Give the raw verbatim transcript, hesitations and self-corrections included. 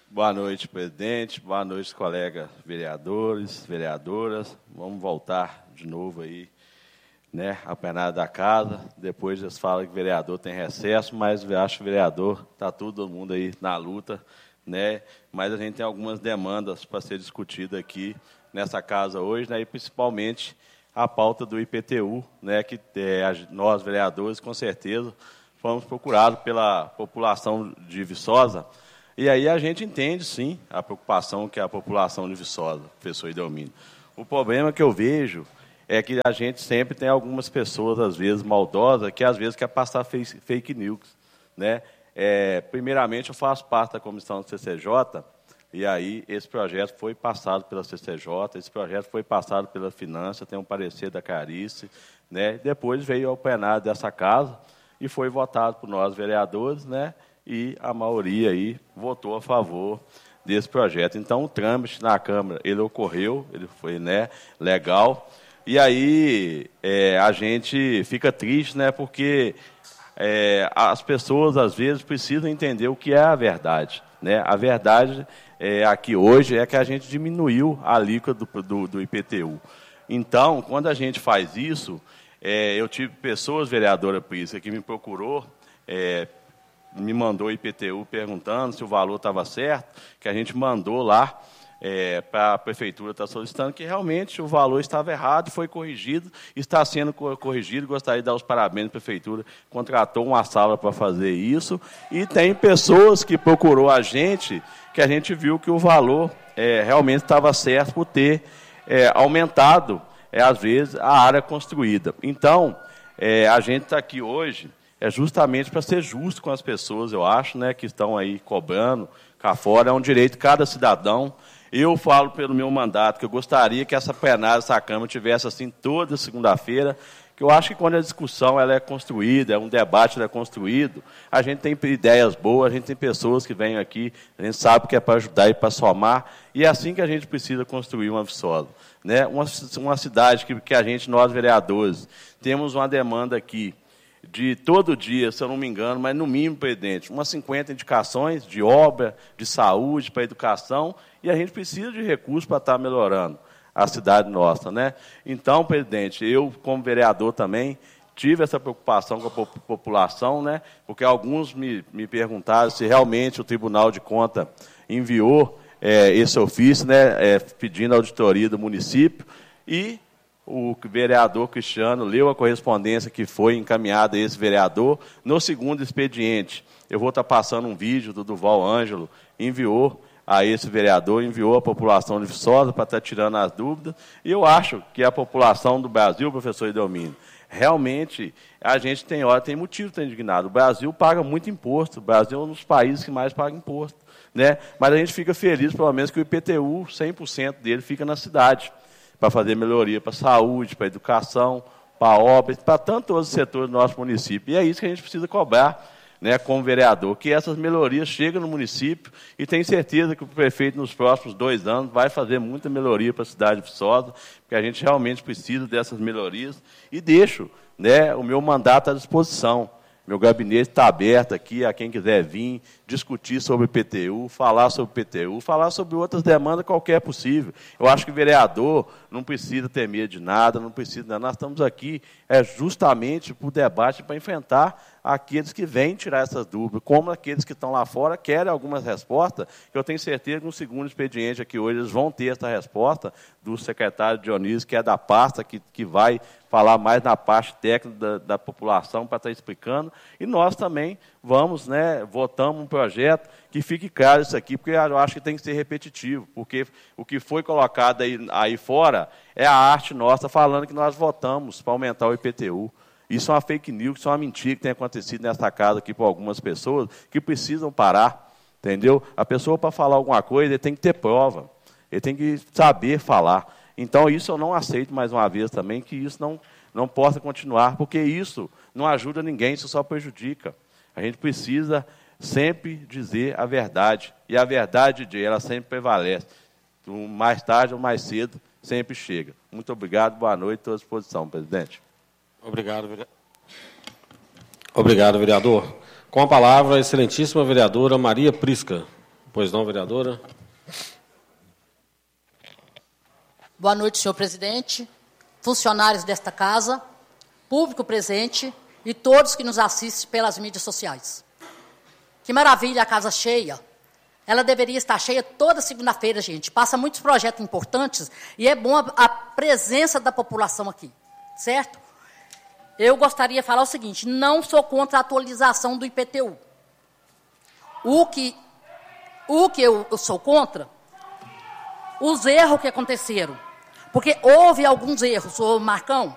Boa noite, presidente. Boa noite, colegas vereadores, vereadoras. Vamos voltar de novo aí, né, a plenária da casa. Depois eles falam que o vereador tem recesso, mas eu acho que o vereador está todo mundo aí na luta, né? Mas a gente tem algumas demandas para ser discutida aqui nessa casa hoje, né? E principalmente a pauta do I P T U, né? Que é, nós vereadores com certeza fomos procurados pela população de Viçosa. E aí a gente entende, sim, a preocupação que a população de Viçosa, professor Idelmino. O problema que eu vejo é que a gente sempre tem algumas pessoas, às vezes, maldosas, que às vezes quer passar fake news, né? É, primeiramente, eu faço parte da comissão do C C J, e aí esse projeto foi passado pela C C J, esse projeto foi passado pela Finança, tem um parecer da Carice, né? Depois veio ao plenário dessa casa e foi votado por nós, vereadores, né? E a maioria aí votou a favor desse projeto. Então, o trâmite na Câmara, ele ocorreu, ele foi, né, legal. E aí é, a gente fica triste, né, porque é, as pessoas, às vezes, precisam entender o que é a verdade, né? A verdade é, aqui hoje é que a gente diminuiu a alíquota do, do, do I P T U. Então, quando a gente faz isso, é, eu tive pessoas, vereadora Prisca, que me procurou, é, me mandou o I P T U perguntando se o valor estava certo, que a gente mandou lá é, para a prefeitura estar solicitando que realmente o valor estava errado, foi corrigido, está sendo corrigido. Gostaria de dar os parabéns à prefeitura, contratou uma sala para fazer isso, e tem pessoas que procurou a gente, que a gente viu que o valor é, realmente estava certo por ter é, aumentado, é, às vezes, a área construída. Então, é, a gente está aqui hoje é justamente para ser justo com as pessoas, eu acho, né, que estão aí cobrando cá fora. É um direito de cada cidadão. Eu falo pelo meu mandato que eu gostaria que essa plenária, essa Câmara, tivesse assim toda segunda-feira, que eu acho que quando a discussão ela é construída, é um debate ela é construído, a gente tem ideias boas, a gente tem pessoas que vêm aqui, a gente sabe que é para ajudar e para somar, e é assim que a gente precisa construir uma Viçosa, né? Uma, uma cidade que, que a gente, nós vereadores, temos uma demanda aqui, de todo dia, se eu não me engano, mas no mínimo, presidente, umas cinquenta indicações de obra, de saúde, para educação, e a gente precisa de recursos para estar melhorando a cidade nossa, né? Então, presidente, eu, como vereador também, tive essa preocupação com a população, né? Porque alguns me, me perguntaram se realmente o Tribunal de Contas enviou é, esse ofício, né, é, pedindo a auditoria do município, e o vereador Cristiano leu a correspondência que foi encaminhada a esse vereador. No segundo expediente, eu vou estar passando um vídeo do Duval Ângelo, enviou a esse vereador, enviou à população de Viçosa para estar tirando as dúvidas. E eu acho que a população do Brasil, professor Idelmino, realmente a gente tem hora, tem motivo de estar indignado. O Brasil paga muito imposto, o Brasil é um dos países que mais paga imposto, né? Mas a gente fica feliz, pelo menos, que o I P T U, cem por cento dele fica na cidade, para fazer melhoria para a saúde, para a educação, para a obra, para tantos outros setores do nosso município. E é isso que a gente precisa cobrar, né, como vereador, que essas melhorias cheguem no município, e tenho certeza que o prefeito, nos próximos dois anos, vai fazer muita melhoria para a cidade de Viçosa, porque a gente realmente precisa dessas melhorias. E deixo, né, o meu mandato à disposição. Meu gabinete está aberto aqui a quem quiser vir, discutir sobre o I P T U, falar sobre o I P T U, falar sobre outras demandas qualquer possível. Eu acho que o vereador não precisa ter medo de nada, não precisa. Nós estamos aqui é, justamente para o debate, para enfrentar aqueles que vêm tirar essas dúvidas, como aqueles que estão lá fora querem algumas respostas, que eu tenho certeza que no segundo expediente aqui hoje eles vão ter essa resposta do secretário Dionísio, que é da pasta, que, que vai falar mais na parte técnica da, da população para estar explicando, e nós também vamos, né, votamos um projeto que fique claro isso aqui, porque eu acho que tem que ser repetitivo, porque o que foi colocado aí, aí fora é a arte nossa falando que nós votamos para aumentar o I P T U. Isso é uma fake news, isso é uma mentira que tem acontecido nessa casa aqui por algumas pessoas que precisam parar, entendeu? A pessoa, para falar alguma coisa, ele tem que ter prova, ele tem que saber falar. Então, isso eu não aceito, mais uma vez, também, que isso não, não possa continuar, porque isso não ajuda ninguém, isso só prejudica. A gente precisa sempre dizer a verdade, e a verdade, ela sempre prevalece. Mais tarde ou mais cedo, sempre chega. Muito obrigado, boa noite, estou à disposição, presidente. Obrigado, vereador. Obrigado, vereador. Com a palavra, a excelentíssima vereadora Maria Prisca. Pois não, vereadora. Boa noite, senhor presidente, funcionários desta casa, público presente e todos que nos assistem pelas mídias sociais. Que maravilha a casa cheia. Ela deveria estar cheia toda segunda-feira, gente. Passa muitos projetos importantes e é bom a, a presença da população aqui, certo? Eu gostaria de falar o seguinte, não sou contra a atualização do I P T U. O que, o que eu, eu sou contra, os erros que aconteceram. Porque houve alguns erros, senhor Marcão,